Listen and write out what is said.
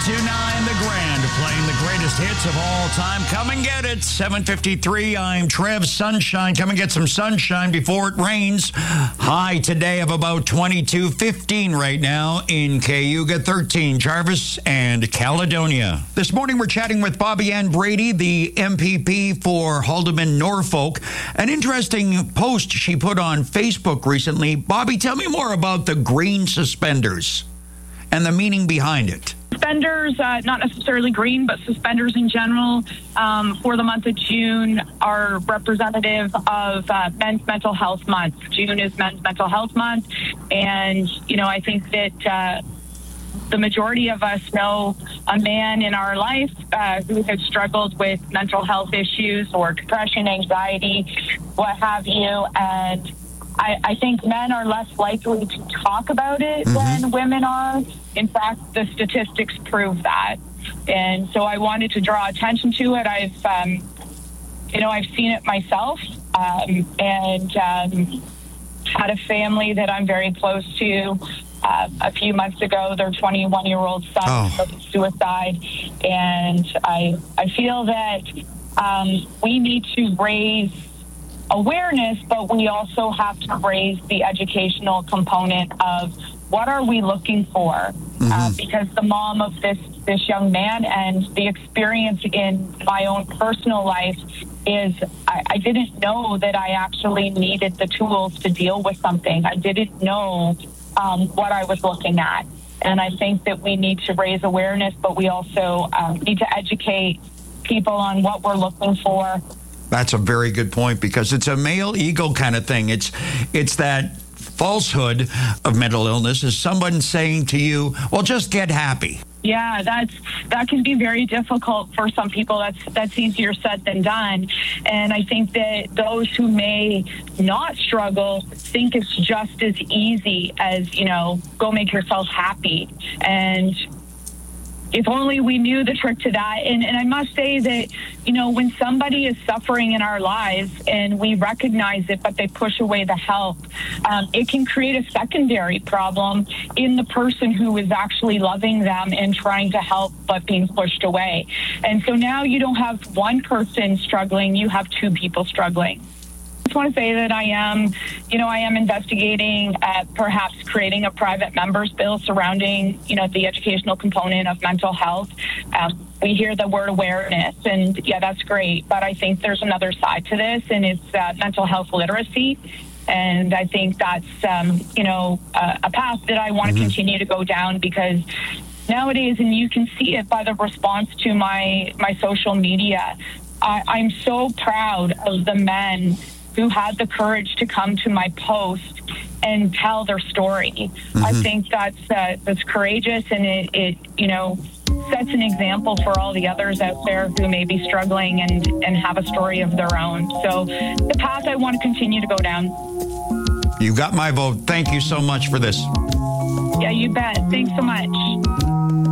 1029 The Grand, playing the greatest hits of all time. Come and get it. 7:53. I'm Trev Sunshine. Come and get some sunshine before it rains. High today of about 22, 15 right now in Cayuga, 13 Jarvis and Caledonia. This morning we're chatting with Bobby Ann Brady, the MPP for Haldimand Norfolk. An interesting post she put on Facebook recently. Bobby, tell me more about the green suspenders and the meaning behind it. Suspenders, not necessarily green, but suspenders in general, for the month of June are representative of Men's Mental Health Month. June is Men's Mental Health Month, and, I think that the majority of us know a man in our life who has struggled with mental health issues or depression, anxiety, what have you, and I think men are less likely to talk about it than women are. In fact, the statistics prove that. And so I wanted to draw attention to it. I've seen it myself, and had a family that I'm very close to. A few months ago, their 21-year-old son committed suicide. And I feel that we need to raise awareness, but we also have to raise the educational component of what are we looking for? Because the mom of this young man and the experience in my own personal life is I didn't know that I actually needed the tools to deal with something. I didn't know what I was looking at. And I think that we need to raise awareness, but we also need to educate people on what we're looking for. That's a very good point, because it's a male ego kind of thing. It's that falsehood of mental illness is someone saying to you, well, just get happy. Yeah, that can be very difficult for some people. That's easier said than done. And I think that those who may not struggle think it's just as easy as, go make yourself happy. And if only we knew the trick to that. And I must say that, when somebody is suffering in our lives and we recognize it, but they push away the help, it can create a secondary problem in the person who is actually loving them and trying to help, but being pushed away. And so now you don't have one person struggling, you have two people struggling. I just want to say that I am investigating perhaps creating a private members bill surrounding, the educational component of mental health. We hear the word awareness, and yeah, that's great. But I think there's another side to this, and it's mental health literacy. And I think that's, a path that I want to continue to go down, because nowadays, and you can see it by the response to my social media, I'm so proud of the men who had the courage to come to my post and tell their story. I think that's courageous, and it sets an example for all the others out there who may be struggling and have a story of their own. So the path I want to continue to go down. You got my vote. Thank you so much for this. Yeah, you bet. Thanks so much.